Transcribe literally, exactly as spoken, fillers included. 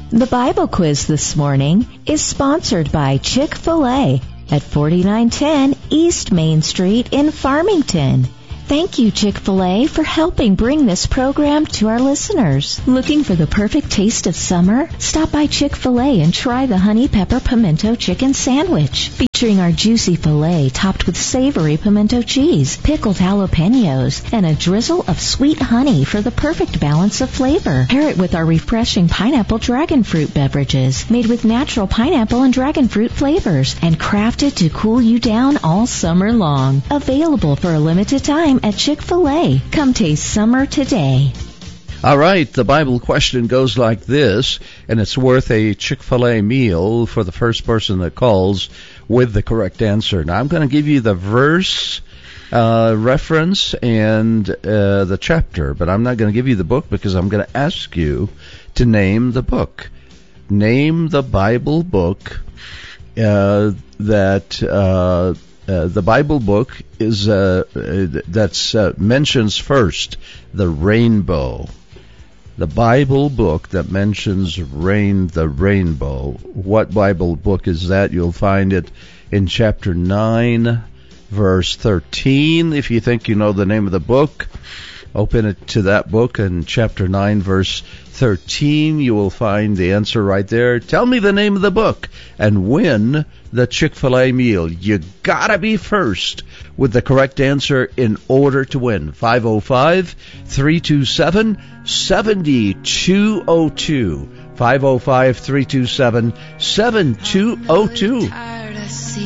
The Bible quiz this morning is sponsored by Chick-fil-A at forty-nine ten East Main Street in Farmington. Thank you, Chick-fil-A, for helping bring this program to our listeners. Looking for the perfect taste of summer? Stop by Chick-fil-A and try the Honey Pepper Pimento Chicken Sandwich, featuring our juicy filet topped with savory pimento cheese, pickled jalapenos, and a drizzle of sweet honey for the perfect balance of flavor. Pair it with our refreshing pineapple dragon fruit beverages, made with natural pineapple and dragon fruit flavors, and crafted to cool you down all summer long. Available for a limited time at Chick-fil-A. Come taste summer today. All right, the Bible question goes like this, and it's worth a Chick-fil-A meal for the first person that calls with the correct answer. Now, I'm going to give you the verse, uh, reference, and uh, the chapter, but I'm not going to give you the book because I'm going to ask you to name the book. Name the Bible book uh, that... Uh, Uh, the Bible book is uh, uh, that's uh, mentions first the rainbow. The Bible book that mentions rain, the rainbow. What Bible book is that? You'll find it in chapter nine, verse thirteen. If you think you know the name of the book, open it to that book, and chapter nine, verse thirteen, you will find the answer right there. Tell me the name of the book and win the Chick-fil-A meal. You gotta be first with the correct answer in order to win. five oh five, three two seven, seven two oh two. five oh five, three two seven, seven two oh two.